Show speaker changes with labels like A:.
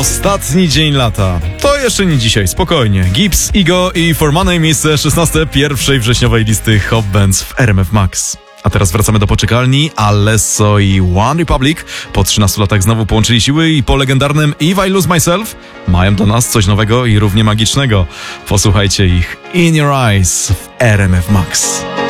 A: Ostatni dzień lata. To jeszcze nie dzisiaj, spokojnie. Gibbs, Ego i For Money miejsce 16 pierwszej wrześniowej listy Hot Bands w RMF Max. A teraz wracamy do poczekalni. Alesso i One Republic po 13 latach znowu połączyli siły i po legendarnym If I Lose Myself mają do nas coś nowego i równie magicznego. Posłuchajcie ich In Your Eyes w RMF Max.